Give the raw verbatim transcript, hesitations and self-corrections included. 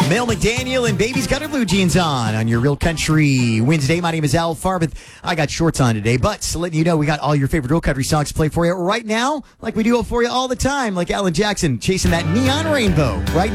Mel McDaniel and Baby's got her blue jeans on on your Real Country Wednesday. My name is Al Farben. I got shorts on today, but so letting you know we got all your favorite Real Country songs to play for you right now, like we do it for you all the time, like Alan Jackson chasing that neon rainbow right